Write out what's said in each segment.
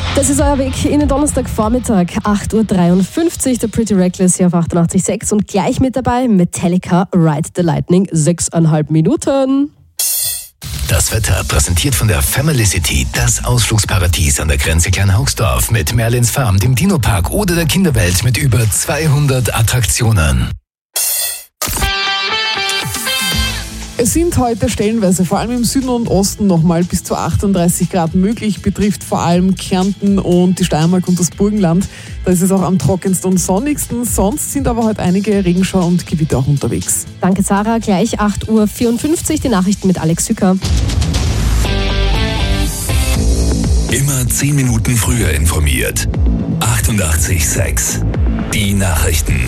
Das ist euer Weg in den Donnerstagvormittag, 8.53 Uhr, der Pretty Reckless hier auf 88.6 und gleich mit dabei Metallica, Ride the Lightning, 6,5 Minuten. Das Wetter präsentiert von der Family City, das Ausflugsparadies an der Grenze Kleinhaugsdorf mit Merlins Farm, dem Dino-Park oder der Kinderwelt mit über 200 Attraktionen. Es sind heute stellenweise, vor allem im Süden und Osten, nochmal bis zu 38 Grad möglich. Betrifft vor allem Kärnten und die Steiermark und das Burgenland. Da ist es auch am trockensten und sonnigsten. Sonst sind aber heute einige Regenschauer und Gewitter auch unterwegs. Danke Sarah, gleich 8.54 Uhr, die Nachrichten mit Alex Sücker. Immer 10 Minuten früher informiert. 88.6 Die Nachrichten.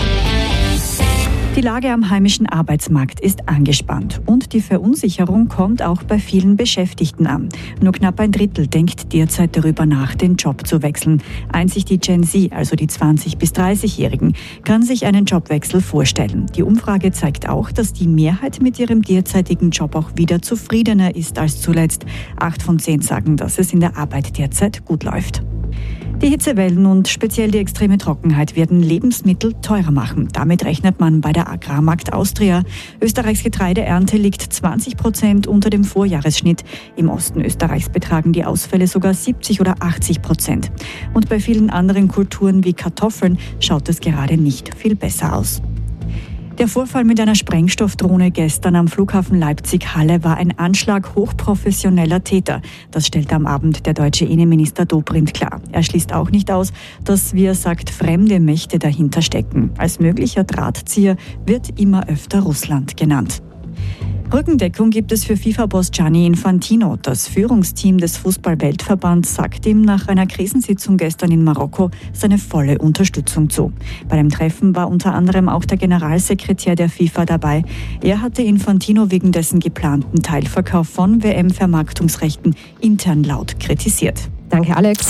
Die Lage am heimischen Arbeitsmarkt ist angespannt und die Verunsicherung kommt auch bei vielen Beschäftigten an. Nur knapp ein Drittel denkt derzeit darüber nach, den Job zu wechseln. Einzig die Gen Z, also die 20- bis 30-Jährigen, kann sich einen Jobwechsel vorstellen. Die Umfrage zeigt auch, dass die Mehrheit mit ihrem derzeitigen Job auch wieder zufriedener ist als zuletzt. 8 von 10 sagen, dass es in der Arbeit derzeit gut läuft. Die Hitzewellen und speziell die extreme Trockenheit werden Lebensmittel teurer machen. Damit rechnet man bei der Agrarmarkt Austria. Österreichs Getreideernte liegt 20% unter dem Vorjahresschnitt. Im Osten Österreichs betragen die Ausfälle sogar 70 oder 80%. Und bei vielen anderen Kulturen wie Kartoffeln schaut es gerade nicht viel besser aus. Der Vorfall mit einer Sprengstoffdrohne gestern am Flughafen Leipzig-Halle war ein Anschlag hochprofessioneller Täter. Das stellte am Abend der deutsche Innenminister Dobrindt klar. Er schließt auch nicht aus, dass, wie er sagt, fremde Mächte dahinter stecken. Als möglicher Drahtzieher wird immer öfter Russland genannt. Rückendeckung gibt es für FIFA-Boss Gianni Infantino. Das Führungsteam des Fußball-Weltverbands sagt ihm nach einer Krisensitzung gestern in Marokko seine volle Unterstützung zu. Bei dem Treffen war unter anderem auch der Generalsekretär der FIFA dabei. Er hatte Infantino wegen dessen geplanten Teilverkauf von WM-Vermarktungsrechten intern laut kritisiert. Danke Alex.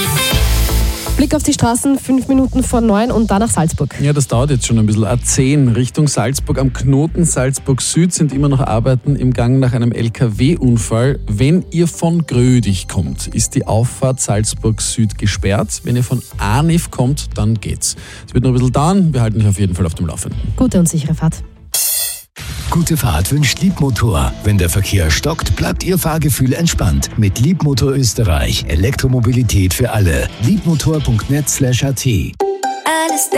Blick auf die Straßen, 5 Minuten vor 9 und dann nach Salzburg. Ja, das dauert jetzt schon ein bisschen. A10 Richtung Salzburg. Am Knoten Salzburg Süd sind immer noch Arbeiten im Gang nach einem LKW-Unfall. Wenn ihr von Grödig kommt, ist die Auffahrt Salzburg Süd gesperrt. Wenn ihr von Arniv kommt, dann geht's. Es wird noch ein bisschen dauern. Wir halten euch auf jeden Fall auf dem Laufenden. Gute und sichere Fahrt. Gute Fahrt wünscht Liebmotor. Wenn der Verkehr stockt, bleibt Ihr Fahrgefühl entspannt. Mit Liebmotor Österreich. Elektromobilität für alle. Liebmotor.net/at. Alles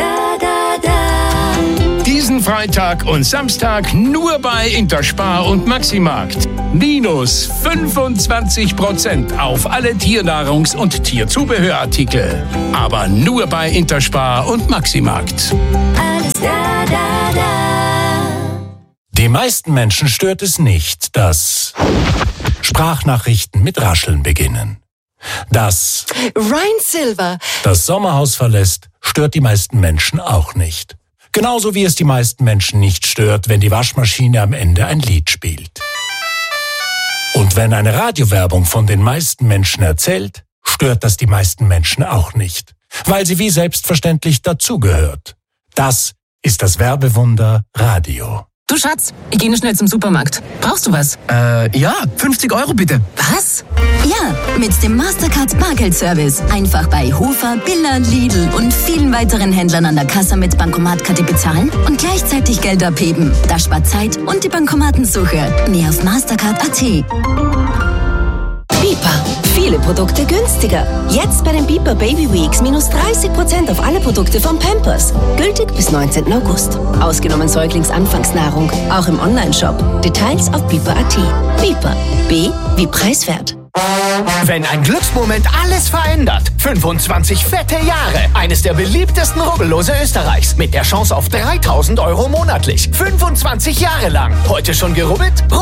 da. Diesen Freitag und Samstag nur bei Interspar und Maximarkt. Minus 25% auf alle Tiernahrungs- und Tierzubehörartikel. Aber nur bei Interspar und Maximarkt. Alles da. Die meisten Menschen stört es nicht, dass Sprachnachrichten mit Rascheln beginnen. Dass Ryan Silver das Sommerhaus verlässt, stört die meisten Menschen auch nicht. Genauso wie es die meisten Menschen nicht stört, wenn die Waschmaschine am Ende ein Lied spielt. Und wenn eine Radiowerbung von den meisten Menschen erzählt, stört das die meisten Menschen auch nicht, weil sie wie selbstverständlich dazugehört. Das ist das Werbewunder Radio. Du Schatz, ich gehe nur schnell zum Supermarkt. Brauchst du was? Ja, 50 € bitte. Was? Ja, mit dem Mastercard Bargeldservice. Einfach bei Hofer, Billa, Lidl und vielen weiteren Händlern an der Kasse mit Bankomatkarte bezahlen und gleichzeitig Geld abheben. Das spart Zeit und die Bankomatensuche. Mehr auf Mastercard.at. Bipa. Viele Produkte günstiger. Jetzt bei den Bipa Baby Weeks minus 30% auf alle Produkte von Pampers. Gültig bis 19. August. Ausgenommen Säuglingsanfangsnahrung. Auch im Onlineshop. Details auf bipa.at. Bipa. B wie preiswert. Wenn ein Glücksmoment alles verändert. 25 fette Jahre. Eines der beliebtesten Rubbellose Österreichs. Mit der Chance auf 3.000 € monatlich. 25 Jahre lang. Heute schon gerubbelt?